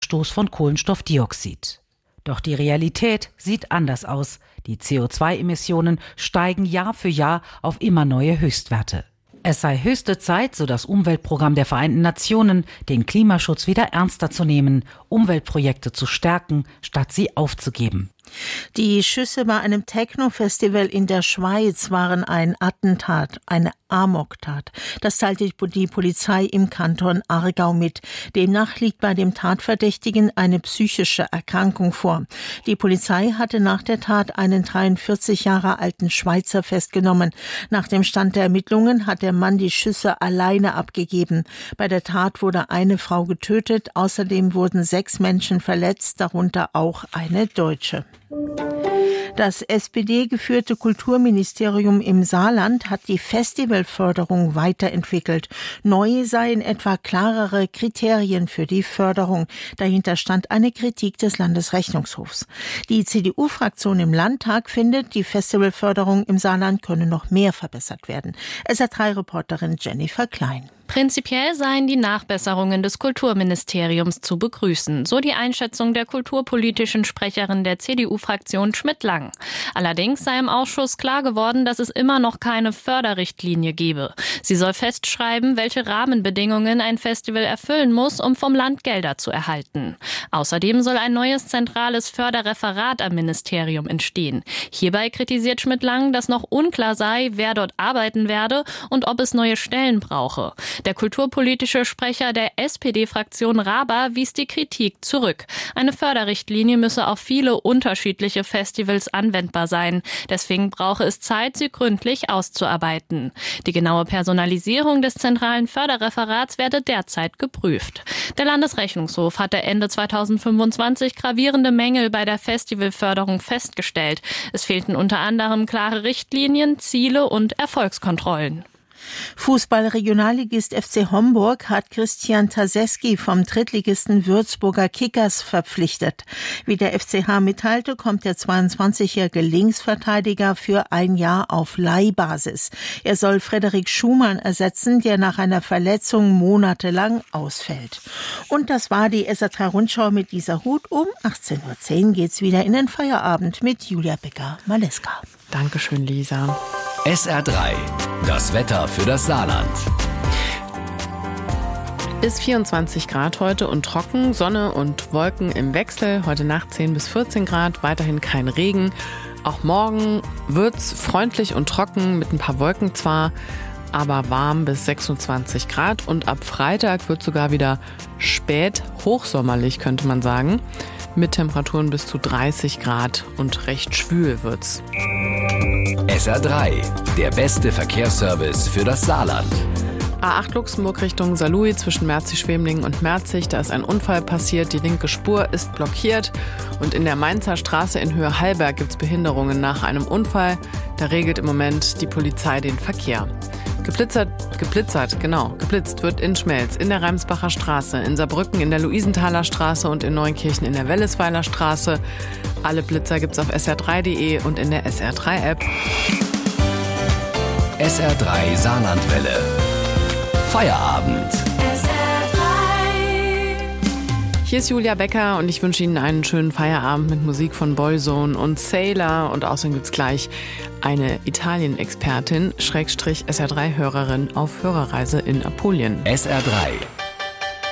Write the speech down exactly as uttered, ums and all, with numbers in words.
Ausstoß von Kohlenstoffdioxid. Doch die Realität sieht anders aus. Die C O zwei Emissionen steigen Jahr für Jahr auf immer neue Höchstwerte. Es sei höchste Zeit, so das Umweltprogramm der Vereinten Nationen, den Klimaschutz wieder ernster zu nehmen, Umweltprojekte zu stärken, statt sie aufzugeben. Die Schüsse bei einem Techno-Festival in der Schweiz waren ein Attentat, eine Amoktat. Das teilte die Polizei im Kanton Aargau mit. Demnach liegt bei dem Tatverdächtigen eine psychische Erkrankung vor. Die Polizei hatte nach der Tat einen dreiundvierzig Jahre alten Schweizer festgenommen. Nach dem Stand der Ermittlungen hat der Mann die Schüsse alleine abgegeben. Bei der Tat wurde eine Frau getötet. Außerdem wurden sechs Menschen verletzt, darunter auch eine Deutsche. Das S P D-geführte Kulturministerium im Saarland hat die Festivalförderung weiterentwickelt. Neu seien etwa klarere Kriterien für die Förderung. Dahinter stand eine Kritik des Landesrechnungshofs. Die C D U-Fraktion im Landtag findet, die Festivalförderung im Saarland könne noch mehr verbessert werden. S R drei Reporterin Jennifer Klein. Prinzipiell seien die Nachbesserungen des Kulturministeriums zu begrüßen, so die Einschätzung der kulturpolitischen Sprecherin der C D U-Fraktion Schmidt-Lang. Allerdings sei im Ausschuss klar geworden, dass es immer noch keine Förderrichtlinie gebe. Sie soll festschreiben, welche Rahmenbedingungen ein Festival erfüllen muss, um vom Land Gelder zu erhalten. Außerdem soll ein neues zentrales Förderreferat am Ministerium entstehen. Hierbei kritisiert Schmidt-Lang, dass noch unklar sei, wer dort arbeiten werde und ob es neue Stellen brauche. Der kulturpolitische Sprecher der S P D-Fraktion Raber wies die Kritik zurück. Eine Förderrichtlinie müsse auf viele unterschiedliche Festivals anwendbar sein. Deswegen brauche es Zeit, sie gründlich auszuarbeiten. Die genaue Personalisierung des zentralen Förderreferats werde derzeit geprüft. Der Landesrechnungshof hatte Ende zweitausendfünfundzwanzig gravierende Mängel bei der Festivalförderung festgestellt. Es fehlten unter anderem klare Richtlinien, Ziele und Erfolgskontrollen. Fußball-Regionalligist F C Homburg hat Christian Taseski vom Drittligisten Würzburger Kickers verpflichtet. Wie der F C H mitteilte, kommt der zweiundzwanzigjährige Linksverteidiger für ein Jahr auf Leihbasis. Er soll Frederik Schumann ersetzen, der nach einer Verletzung monatelang ausfällt. Und das war die S R drei Rundschau mit dieser Hut. Um achtzehn Uhr zehn geht's wieder in den Feierabend mit Julia Becker-Maleska. Dankeschön, Lisa. S R drei, das Wetter für das Saarland. Bis vierundzwanzig Grad heute und trocken, Sonne und Wolken im Wechsel. Heute Nacht zehn bis vierzehn Grad, weiterhin kein Regen. Auch morgen wird's freundlich und trocken mit ein paar Wolken zwar, aber warm bis sechsundzwanzig Grad. Und ab Freitag wird sogar wieder spät hochsommerlich, könnte man sagen. Mit Temperaturen bis zu dreißig Grad und recht schwül wird's. S R drei, der beste Verkehrsservice für das Saarland. A acht Luxemburg Richtung Saarlouis zwischen Merzig-Schwemlingen und Merzig. Da ist ein Unfall passiert, die linke Spur ist blockiert. Und in der Mainzer Straße in Höhe Hallberg gibt es Behinderungen nach einem Unfall. Da regelt im Moment die Polizei den Verkehr. Geblitzert, geblitzert, genau, geblitzt wird in Schmelz, in der Reimsbacher Straße, in Saarbrücken in der Luisenthaler Straße und in Neunkirchen in der Wellesweiler Straße. Alle Blitzer gibt's auf S R drei punkt de und in der S R drei App. S R drei Saarlandwelle. Feierabend. Hier ist Julia Becker und ich wünsche Ihnen einen schönen Feierabend mit Musik von Boyzone und Sailor. Und außerdem gibt's gleich eine Italien-Expertin, Schrägstrich S R drei Hörerin auf Hörerreise in Apulien. S R drei,